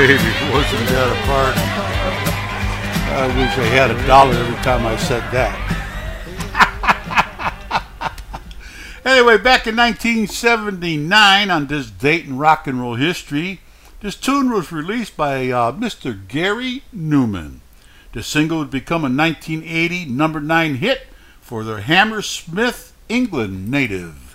baby, wasn't that a party? I wish I had $1 every time I said that. Anyway, back in 1979, on this date in rock and roll history, this tune was released by Mr. Gary Newman. The single would become a 1980 number 9 hit for the Hammersmith, England native.